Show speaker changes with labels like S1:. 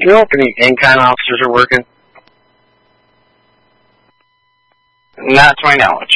S1: you know if any in-kind officers are working?
S2: Not to my knowledge.